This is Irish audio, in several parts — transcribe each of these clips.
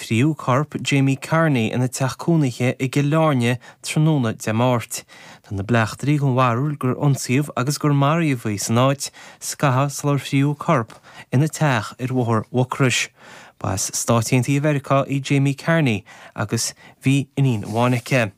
friú corp Jamie Carney ina teachcúnaiche I Gilárne tróna de máirt. Tá na bleachtarí chun warúil gur ionsaíomh agus gur marí bhí san áit scatha slár friú corp ina teach bhóthar Uachris. Bas stáitianta America I Jamie Carney agus bhí inín bháinice.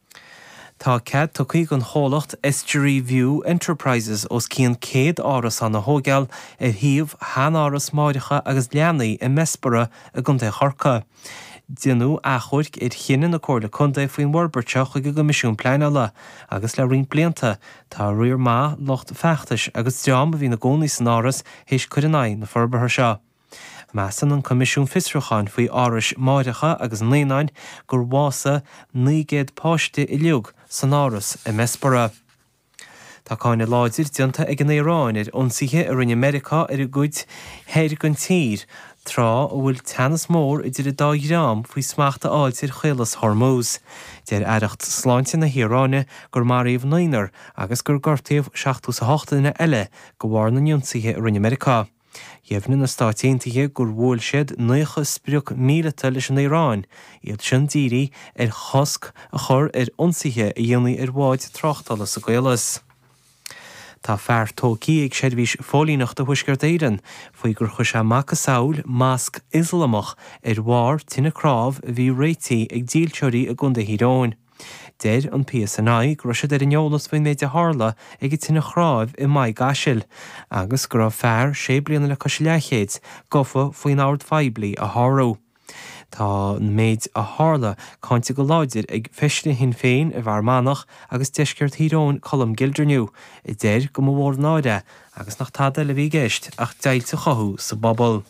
Tá cead tucaí gon chólacht Estuary View Enterprises os cían céad áras an na hógeal híomh han áras máidecha agus leanaí I Mespara a gon de chorca. Dinú a chuirc chéine na cóirla chunda faoin Warburteach go misisiún pleanala agus le rion blianta tá rior má locht feachtais agus deam a bhí na gcónaí san áras héis chuirenaí na forbartha seo. Measan an Comisiún Fiosrúcháin faoi áras máidecha agus léanain gur bhása 900 páiste I liug san áras I Mespara. Tá cáinna láidir dianta ag an Éireáin ionsaithe ar in America ar gcuid héir gon tír trá bhfuil teannas mór idir dá ghram faoi smeachta áiltir chélas Hormuz. Déir aireacht sláinte na Híráine gur maríomh 9 agus gur gortaíomh 7 eile go bhhar na ionsaithe ar in America. Dhéimhna na stáitiantaithe gur bhfuil siad 9 spriúch míle leis an Éireáin iad sin dírí ar chosc a chur ar ionsaithe a dhéanaí ar bháid tráchtalas a Gaelas. Tá fear tócaí ag seirbhís fólíochta thuisceart éireann faoi gur chus amach a saoil másc islamach ar bhár tine crábh bhí réití ag díolteirí a gunda Híráin. Déir an PSNI gur siad ar an eolas faoin méid a hála ag tine chráibh I maith gaisiil, agus gur fear sé bliana le cosisilechéid gofa faoin áard feibli a háró. Tá méid a hála cáinte go láidir ag feisne hin féin a bhar mánach agus deisceart Híráin colm gildirniu I déir go mhór náide agus nach tada le bhí géist ach dailte chothú sa bobbal.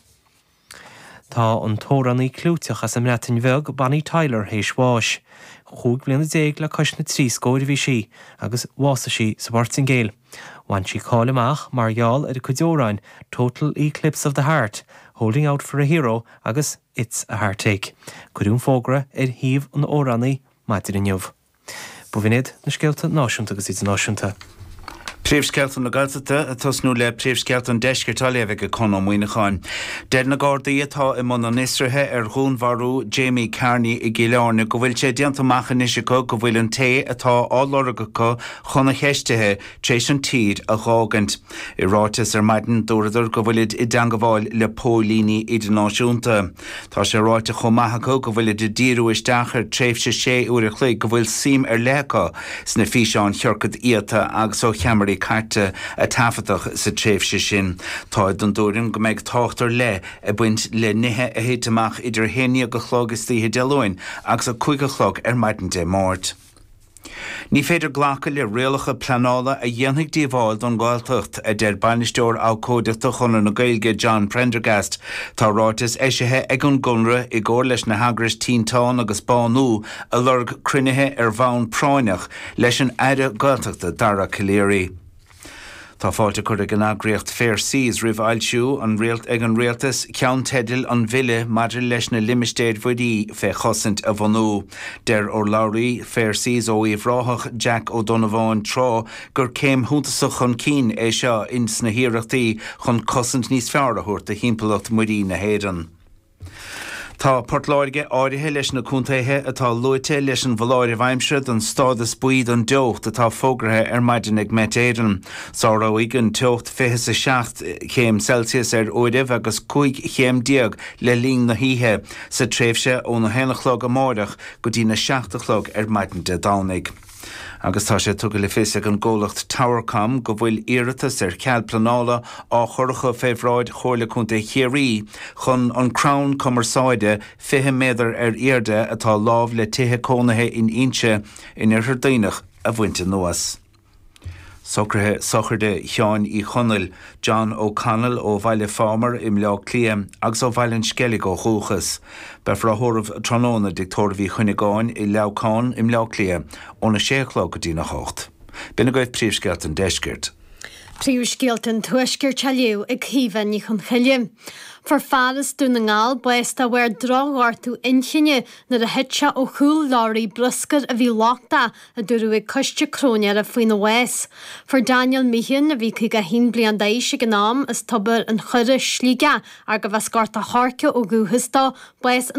Tá an tórannaí clúteach as am letain bheg Bonnie Tyler héis bháis. Chúg bliana 10 le cosna 3 scóir bhí si agus bhása si sa Martingale. Bhain si cáil amach mar gheall ar a cuideóráin Total Eclipse of the Heart, Holding Out for a Hero agus It's a Heartache. Cuireún fógra ar híomh an órannaí maidir inniuh. Bhuinéad na scéalta náisiúnta agus iad náisiúnta. Príomhscealtan na Gailteachta a tosnú le príomhscealtan deisceartála bheith go conam muoineáin. Deir na Gardaí atá I mna nisrithe ar dhúnmharú Jamie Carney I Gilárne go bhfuil sé déanta machchaníise go bhfuil an té atá áláracha chuna cheistethe tréis an tír a gágant. I rátas ar maidin dúradar go bhfuil I dangabháil le pólíní idirnáisiúnta. Tá sé ráite chomaithacha go bhfuil de díú isteachar tréimhse 6 uair a chluig go bhfuil sim ar lecha sna físeán cheorcad íata agus ó cheamarí carte a tafatach sa tréimhse sin. Tá don dúrin go méid táchtar le a buint le nithe a héiteach idir héine go chlágus títhe dealóin agus a 5 chlog ar maidin de máirt. Ní féidir ghlacha le réalacha planála a dhéanaigh díomháil don Gaeltacht a deir bainisteoir ácóideachta chuna na Gaeilge John Prendergast tá rátas éisithe ag an gunra I gcóir leis na hagras tíntáin agus bánú a lurg cruinnithe ar bhain práineach leis an aire Gaeltachta dara Caléirí. Tá fáilte chuir ag an agréocht Fair Seas rih ailsiú an réalt ag an réaltas ceann tedal an bhile maidir leis na limistéid bhuidí fé chosint a bhanú. Der ó Lowry Fair Seas ó íomhráthach Jack O'Donovan trá gur céim thúntasach chun cín é seo ins na hiireachtaí chun cosint níos fearr a thuirt a hímpelacht muirí na héireann. Tá Portláirge áirithe leis na cúntaithe atá luite leis an bhláir bhaimsred an stádas buid an deocht atá fógrathe ar maidin ag met éireann. Sárá igen teocht 27 chéim Celsius ar óideh agus 5 chéim diag le lín na híthe sa tréimhse ó na héanachlog a máireach go dtí na 7 chlog ar maidin de dánaigh. Agus tá sé tugadh le fios an ggólacht Towercom go bhfuil iiritas ar ceall planála á chorcha féhráid chóirla chunta chéirí chun an Crown Commerceáide 20 méadar ar iarde atá lámh le tithe cónathe in inse in ar daoinech a bhainte nuas. Socrthe Seán I Chonil, John O'Connell ó Bhaile Farmer im leá Cliam agus ó Bhailean Skellig ó Chúchas. Befrathóramh tróna dictórbhí Chuineáin I leabhcáin im leá Cliam óna 6 chlog go dtí na 8. Bina goibh príomhscealtan deisceart. Príomhscealtan tuaisceart tealiú ag híomhan ní chun chuile. For faras dún na ngáil buesta bhar drághartú inchinne na a hitse ó chúl láirí bruscar a bhí láchta a dúrú ag coiste crónear a faoin na Wes. For Daniel Meehan a bhí chuig a 1 bliain d'aois ag an am is tubair an chuire slíige ar go bheith scarta háirce ó gúthastá bues